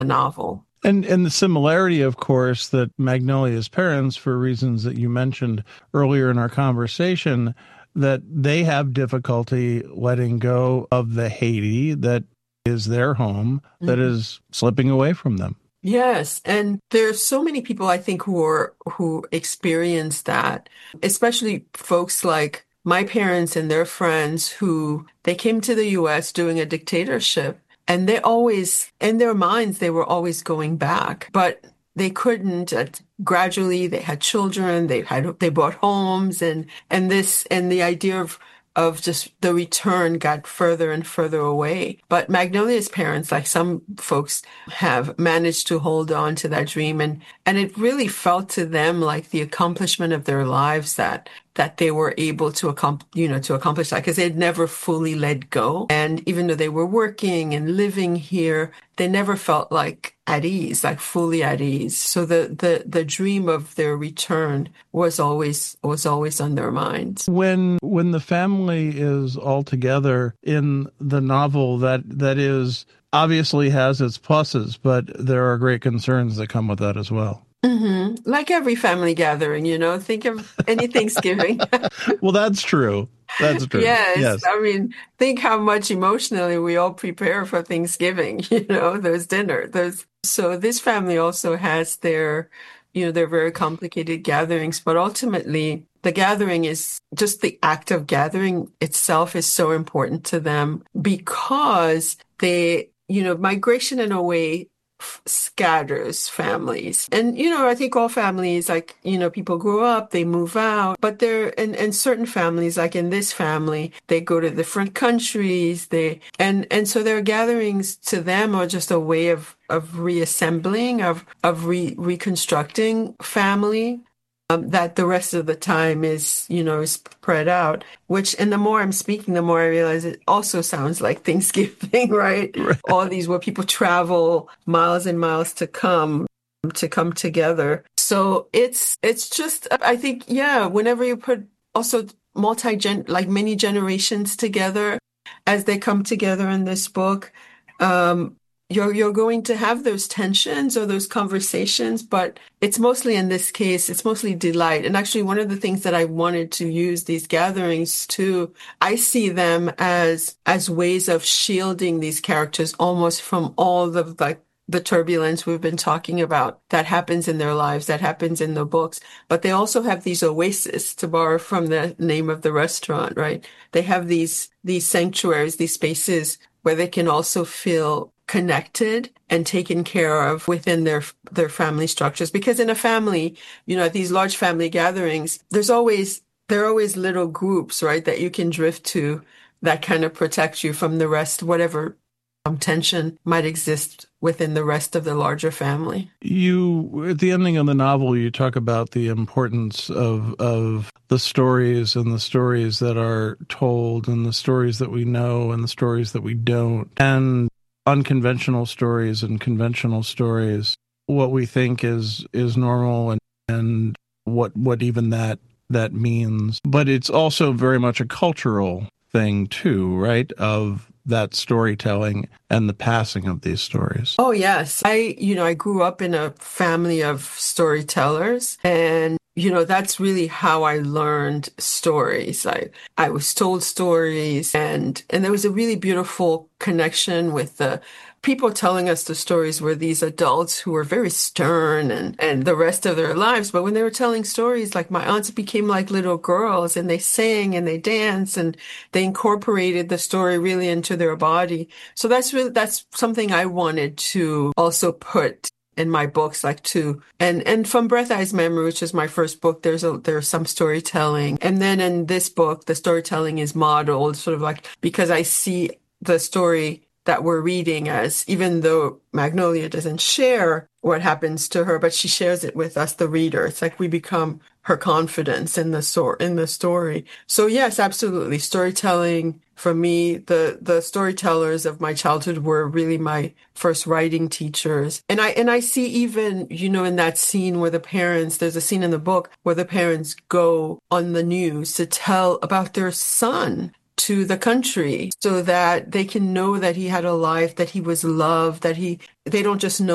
novel. And the similarity, of course, that Magnolia's parents, for reasons that you mentioned earlier in our conversation, that they have difficulty letting go of the Haiti that is their home, that is slipping away from them. Yes, and there's so many people I think who experience that, especially folks like my parents and their friends who they came to the US during a dictatorship and they always in their minds they were always going back, but they couldn't. Gradually they had children, they bought homes and the idea of just the return got further and further away. But Magnolia's parents, like some folks, have managed to hold on to that dream. And it really felt to them like the accomplishment of their lives that they were able to accomplish that because they'd never fully let go. And even though they were working and living here, they never felt like at ease, like fully at ease. So the dream of their return was always on their minds. When the family is all together in the novel, that is obviously has its pluses, but there are great concerns that come with that as well. Mm-hmm. Like every family gathering, think of any Thanksgiving. Well, that's true. That's true. Yes. Yes. I mean, think how much emotionally we all prepare for Thanksgiving, those dinner. So this family also has their very complicated gatherings, but ultimately the gathering is just the act of gathering itself is so important to them because migration in a way scatters families. And, I think all families, like, people grow up, they move out, but and certain families, like in this family, they go to different countries, and so their gatherings to them are just a way of reassembling, reconstructing family. That the rest of the time is spread out, and the more I'm speaking, the more I realize it also sounds like Thanksgiving, right? Right. All these where people travel miles and miles to come together. So it's just, I think, yeah, whenever you put also many generations together as they come together in this book, you're going to have those tensions or those conversations, but it's mostly in this case, it's mostly delight. And actually, one of the things that I wanted to use these gatherings to, I see them as ways of shielding these characters almost from all the turbulence we've been talking about that happens in their lives, that happens in the books. But they also have these oases, to borrow from the name of the restaurant, right? They have these sanctuaries, these spaces where they can also feel connected and taken care of within their family structures. Because in a family, at these large family gatherings, there are always little groups, right, that you can drift to that kind of protect you from the rest, whatever tension might exist within the rest of the larger family. You, at the ending of the novel, you talk about the importance of the stories and the stories that are told and the stories that we know and the stories that we don't. And unconventional stories and conventional stories, what we think is normal and what even that means. But it's also very much a cultural thing too, right? Of that storytelling and the passing of these stories. Oh, yes. I grew up in a family of storytellers, and that's really how I learned stories. I was told stories, and there was a really beautiful connection with the people telling us the stories were these adults who were very stern and the rest of their lives. But when they were telling stories, like my aunts became like little girls and they sang and they danced and they incorporated the story really into their body. So that's something I wanted to also put in my books, and from Breath Eyes Memory, which is my first book, there's some storytelling. And then in this book, the storytelling is modeled sort of like, because I see the story that we're reading as, even though Magnolia doesn't share what happens to her, but she shares it with us, the reader. It's like we become her confidence in the story. So yes, absolutely. Storytelling for me, the storytellers of my childhood were really my first writing teachers. And I see even, in that scene where there's a scene in the book where the parents go on the news to tell about their son to the country so that they can know that he had a life, that he was loved, they don't just know